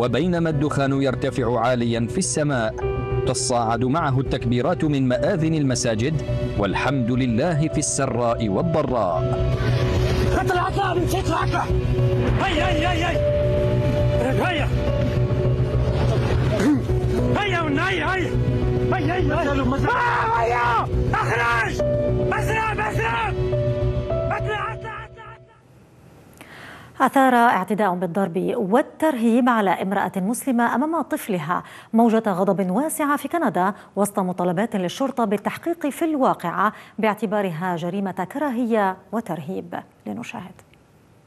وبينما الدخان يرتفع عاليا في السماء تصاعد معه التكبيرات من مآذن المساجد والحمد لله في السراء والضراء. اطلع نسيت العقبة. هيا هيا هيا هيا هيا هيا هيا هيا هيا اخرج اسرع. أثار اعتداء بالضرب والترهيب على امرأة مسلمة أمام طفلها موجة غضب واسعة في كندا وسط مطالبات للشرطة بالتحقيق في الواقعة باعتبارها جريمة كراهية وترهيب. لنشاهد.